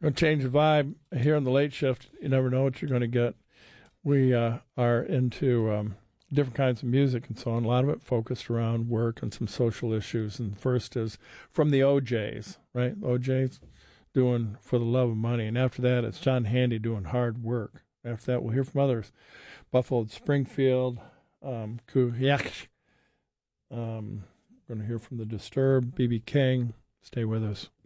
Going to change the vibe here on the late shift. You never know what you're going to get. We are into different kinds of music and so on. A lot of it focused around work and some social issues. And the first is from the OJs, right? OJs doing For the Love of Money. And after that, it's John Handy doing Hard Work. After that, we'll hear from others. Buffalo Springfield, Kuyak. Going to hear from The Disturbed, B.B. King. Stay with us.